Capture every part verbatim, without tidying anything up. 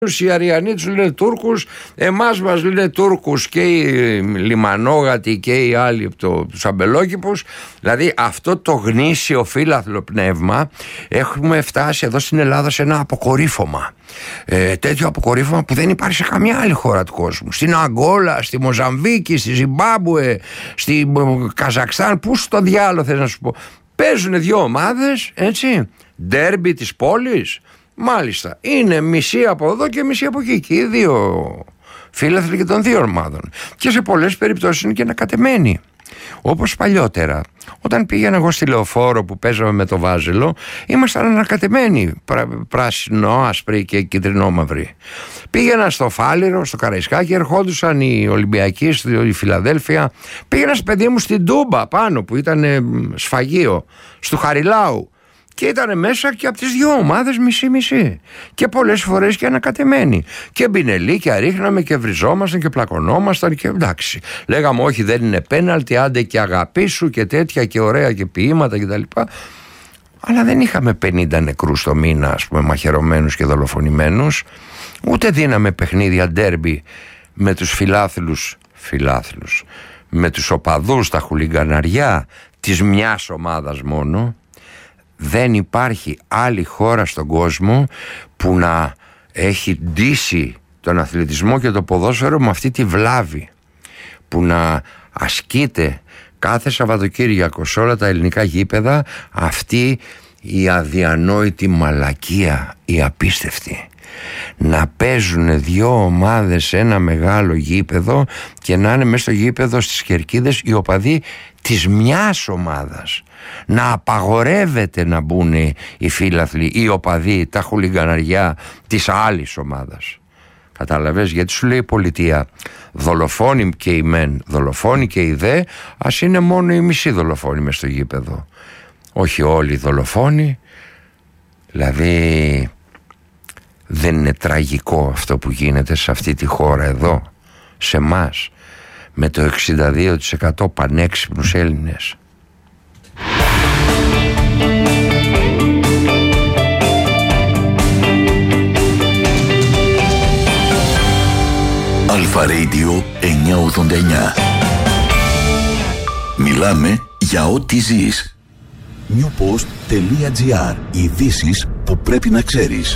οι Αριανοί τους λένε Τούρκους, εμάς μας λένε Τούρκους και οι Λιμανόγατοι και οι άλλοι από το, τους αμπελόκηπους. Δηλαδή αυτό το γνήσιο φύλαθλο πνεύμα έχουμε φτάσει εδώ στην Ελλάδα σε ένα αποκορύφωμα. Ε, τέτοιο αποκορύφωμα που δεν υπάρχει σε καμιά άλλη χώρα του κόσμου. Στην Αγκόλα, στη Μοζαμβίκη, στη Ζιμπάμπουε, στη Καζακστάν, πού στο διάλογο θες να σου πω. Παίζουν δύο ομάδες, έτσι, ντέρμπι της πόλης. Μάλιστα, είναι μισή από εδώ και μισή από εκεί. Και οι δύο φίλαθλοι και των δύο ομάδων. Και σε πολλές περιπτώσεις είναι και ανακατεμένοι. Όπως παλιότερα, όταν πήγαινα εγώ στη Λεωφόρο που παίζαμε με το Βάζελο, ήμασταν ανακατεμένοι, πράσινο, άσπροι και κυτρινόμαυροι. Πήγαινα στο Φάληρο, στο Καραϊσκάκι, ερχόντουσαν οι Ολυμπιακοί, στη Φιλαδέλφια. Πήγαινα, παιδί μου, στην Τούμπα πάνω που ήταν σφαγείο, στο Χαριλάου. Και ήταν μέσα και από τις δύο ομάδες μισή-μισή. Και πολλές φορές και ανακατεμένοι. Και μπινελίκια ρίχναμε και βριζόμασταν και πλακωνόμασταν και εντάξει. Λέγαμε όχι, δεν είναι πέναλτι, άντε και αγαπήσου και τέτοια και ωραία και ποίηματα κτλ. Αλλά δεν είχαμε πενήντα νεκρούς το μήνα, ας πούμε, μαχαιρωμένους και δολοφονημένους. Ούτε δίναμε παιχνίδια ντέρμπι με τους φιλάθλους, φιλάθλους, με τους οπαδούς, τα χουλιγκαναριά της μιας ομάδας μόνο. Δεν υπάρχει άλλη χώρα στον κόσμο που να έχει ντύσει τον αθλητισμό και το ποδόσφαιρο με αυτή τη βλάβη, που να ασκείται κάθε Σαββατοκύριακο σε όλα τα ελληνικά γήπεδα αυτή η αδιανόητη μαλακία, η απίστευτη. Να παίζουν δύο ομάδες σε ένα μεγάλο γήπεδο και να είναι μέσα στο γήπεδο στις κερκίδες οι οπαδοί της μιας ομάδας. Να απαγορεύεται να μπουν οι φίλαθλοι, οι οπαδοί, τα χουλιγκαναριά της άλλης ομάδας. Κατάλαβες, γιατί σου λέει η πολιτεία δολοφόνοι και οι μεν, δολοφόνοι και οι δε, ας είναι μόνο οι μισοί δολοφόνοι μες στο γήπεδο, όχι όλοι οι δολοφόνοι. Δηλαδή δεν είναι τραγικό αυτό που γίνεται σε αυτή τη χώρα εδώ, σε μας, με το εξήντα δύο τοις εκατό πανέξυπνους Έλληνες? Αλφα Radio εννιακόσια ογδόντα εννιά. Μιλάμε για ό,τι ζεις. newpost.gr. Ειδήσεις που πρέπει να ξέρεις.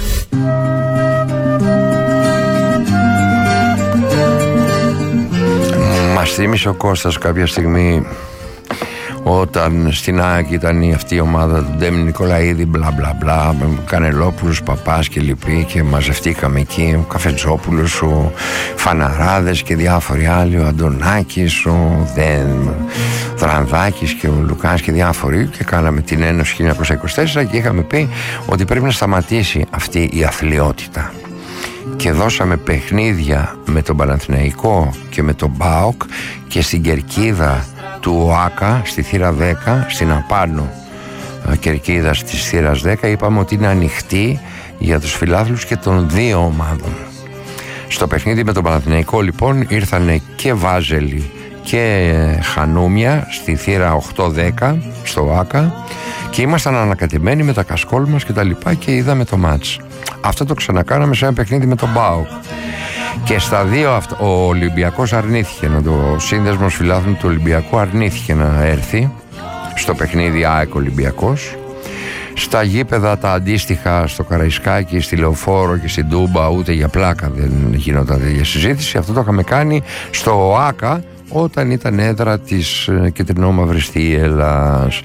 Μας θύμισε ο Κώστας κάποια στιγμή όταν στην ΑΕΚ ήταν αυτή η ομάδα του Ντέμι Νικολαίδη, μπλα μπλα μπλα, Κανελόπουλος, Παπάς και λοιποί, και μαζευτήκαμε εκεί, ο Καφετζόπουλος, ο Φαναράδες και διάφοροι άλλοι, ο Αντωνάκης, ο Δεν, Δρανδάκης και ο Λουκάς και διάφοροι, και κάναμε την Ένωση χίλια εννιακόσια είκοσι τέσσερα και είχαμε πει ότι πρέπει να σταματήσει αυτή η αθλιότητα. Και δώσαμε παιχνίδια με τον Παναθηναϊκό και με τον ΠΑΟΚ και στην κερκίδα του ΟΑΚΑ, στη θύρα δέκα, στην απάνω κερκίδα της θύρας δέκα. Είπαμε ότι είναι ανοιχτή για τους φιλάθλους και των δύο ομάδων. Στο παιχνίδι με τον Παναθηναϊκό λοιπόν ήρθανε και Βάζελοι και Χανούμια στη θύρα οκτώ δέκα στο ΟΑΚΑ και ήμασταν ανακατεμένοι με τα κασκόλ μας και τα λοιπά και είδαμε το μάτς. Αυτό το ξανακάναμε σε ένα παιχνίδι με τον ΠΑΟΚ. Και στα δύο αυτά, ο Ολυμπιακός αρνήθηκε, ο σύνδεσμος φιλάθλων του Ολυμπιακού αρνήθηκε να έρθει στο παιχνίδι ΑΕΚ Ολυμπιακός. Στα γήπεδα τα αντίστοιχα στο Καραϊσκάκι, στη Λεωφόρο και στην Τούμπα ούτε για πλάκα δεν γινόταν τέτοια συζήτηση. Αυτό το είχαμε κάνει στο ΟΑΚΑ όταν ήταν έδρα της κεντρινόμαυρης θύελλας.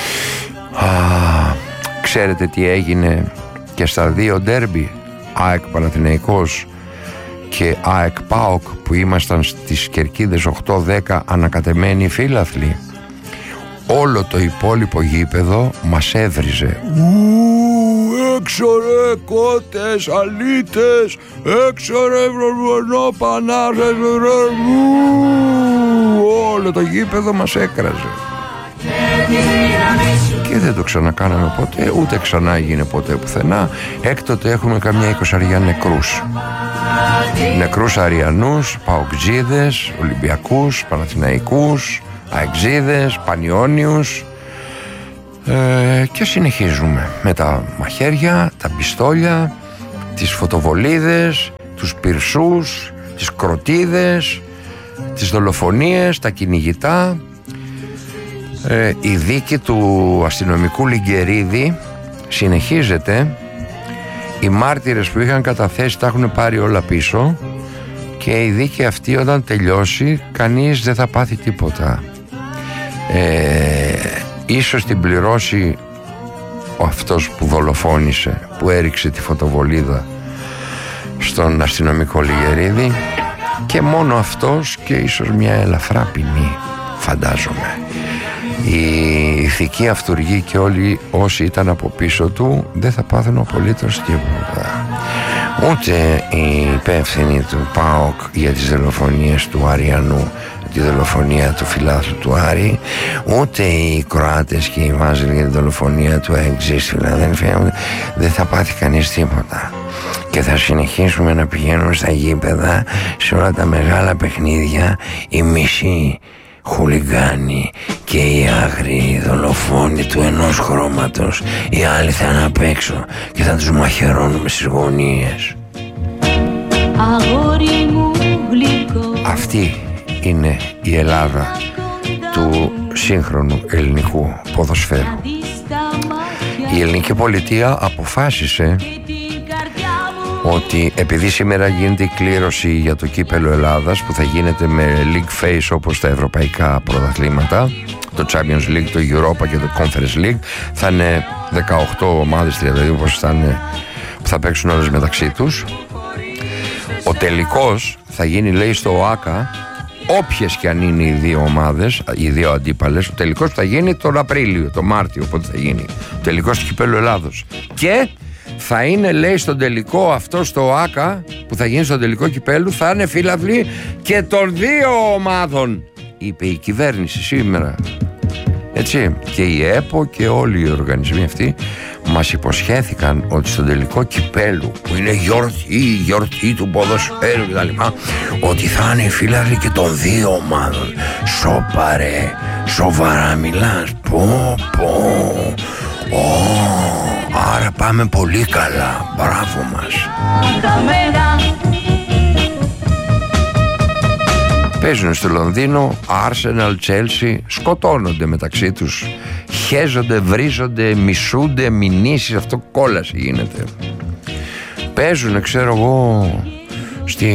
Ξέρετε τι έγινε και στα δύο ντέρμπι, ΑΕΚ Παναθηναϊκός και ΑΕΚ ΠΑΟΚ, που ήμασταν στις κερκίδες οκτώ δέκα ανακατεμένοι φίλαθλοι? Όλο το υπόλοιπο γήπεδο μας έβριζε. Ου, έξω ρε κότες, αλίτες, έξω ρε βρονό πανάρες, όλο το γήπεδο μας έκραζε. Και δεν το ξανακάναμε ποτέ, ούτε ξανά έγινε ποτέ πουθενά. Έκτοτε έχουμε καμιά εικοσαριά νεκρούς. Νεκρούς Αριανούς, Παοκτζίδες, Ολυμπιακούς, Παναθηναϊκούς, Αεξίδες, Πανιόνιους, ε, και συνεχίζουμε με τα μαχαίρια, τα πιστόλια, τις φωτοβολίδες, τους πυρσούς, τις κροτίδες, τις δολοφονίες, τα κυνηγητά. ε, Η δίκη του αστυνομικού Λιγκερίδη συνεχίζεται. Οι μάρτυρες που είχαν καταθέσει τα έχουν πάρει όλα πίσω και η δίκη αυτή όταν τελειώσει κανείς δεν θα πάθει τίποτα. ε, Ίσως την πληρώσει ο αυτός που δολοφόνησε, που έριξε τη φωτοβολίδα στον αστυνομικό Λιγκερίδη, και μόνο αυτός, και ίσως μια ελαφρά ποινή, φαντάζομαι. Η ηθική αυτουργή και όλοι όσοι ήταν από πίσω του δεν θα πάθουν απολύτως τίποτα. Ούτε οι υπεύθυνοι του ΠΑΟΚ για τις δολοφονίες του Αριανού, τη δολοφονία του φιλάθλου του Άρη, ούτε οι Κροάτες και οι Βάζελοι για τη δολοφονία του Αεξής στη Φιλαδέλφια, δεν θα πάθει κανείς τίποτα. Και θα συνεχίσουμε να πηγαίνουμε στα γήπεδα, σε όλα τα μεγάλα παιχνίδια, οι μισοί χουλιγκάνοι και οι άγριοι δολοφόνοι του ενός χρώματος, οι άλλοι θα είναι απ' έξω και θα τους μαχαιρώνουμε στις γωνίες. Αυτή είναι η Ελλάδα του σύγχρονου ελληνικού ποδοσφαίρου. Η ελληνική πολιτεία αποφάσισε ότι επειδή σήμερα γίνεται η κλήρωση για το κύπελλο Ελλάδας, που θα γίνεται με league phase όπως τα ευρωπαϊκά πρωταθλήματα, το Champions League, το Europa και το Conference League, θα είναι δεκαοκτώ ομάδες, τριάντα δύο όπως θα είναι, που θα παίξουν όλες μεταξύ τους. Ο τελικός θα γίνει, λέει, στο ΟΑΚΑ, όποιες και αν είναι οι δύο ομάδες, οι δύο αντίπαλες. Ο τελικός θα γίνει τον Απρίλιο, τον Μάρτιο, οπότε θα γίνει ο τελικός του κυπέλλου Ελλάδος. Και θα είναι, λέει, στον τελικό αυτό στο ΟΑΚΑ, που θα γίνει στον τελικό κυπέλλου, θα είναι φίλαθλοι και των δύο ομάδων, είπε η κυβέρνηση σήμερα. Έτσι, και η ΕΠΟ και όλοι οι οργανισμοί αυτοί μας υποσχέθηκαν ότι στον τελικό κυπέλλου, που είναι γιορτή, γιορτή του ποδοσφαίρου κτλ., ότι θα είναι οι φίλαθλοι και των δύο ομάδων. Σοπαρέ, σοβαρά μιλάς? Πω πω. Oh, άρα πάμε πολύ καλά. Μπράβο μας. Παίζουν στο Λονδίνο Arsenal, Chelsea, σκοτώνονται μεταξύ τους, χέζονται, βρίζονται, μισούνται, μηνύσεις, αυτό κόλαση γίνεται. Παίζουν, ξέρω εγώ, στη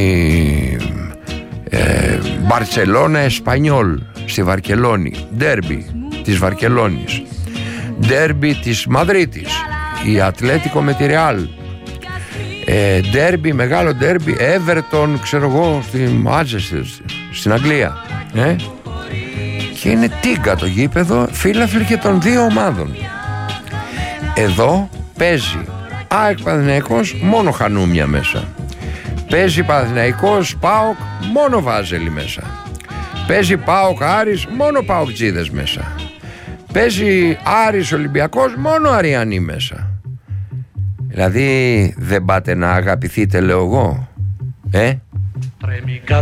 ε, Μπαρτσελώνα Εσπανιόλ, στη Βαρκελόνη, ντέρμπι της Βαρκελόνης, ντέρμπι της Μαδρίτης, η Ατλέτικο με τη Ρεάλ, ε, ντέρμπι, μεγάλο ντέρμπι Everton, ξέρω εγώ, στη Μάντσεστερ, στην Αγγλία, ε? Και είναι τίγκα το γήπεδο, φίλαθλοι και των δύο ομάδων. Εδώ παίζει ΑΕΚ Παναθηναϊκός, μόνο χανούμια μέσα. Παίζει Παναθηναϊκός ΠΑΟΚ, μόνο Βάζελοι μέσα. Παίζει ΠΑΟΚ Άρης, μόνο ΠΑΟΚτζίδες μέσα. Παίζει Άρης Ολυμπιακός, μόνο Αριανοί μέσα. Δηλαδή δεν πάτε να αγαπηθείτε, λέω εγώ, ε?